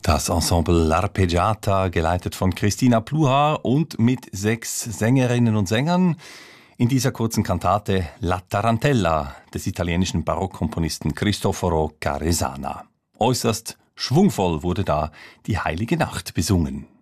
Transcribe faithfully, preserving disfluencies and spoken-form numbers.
Das Ensemble L'Arpeggiata, geleitet von Christina Pluhar und mit sechs Sängerinnen und Sängern, in dieser kurzen Kantate La Tarantella des italienischen Barockkomponisten Cristoforo Caresana. Äußerst schwungvoll wurde da die Heilige Nacht besungen.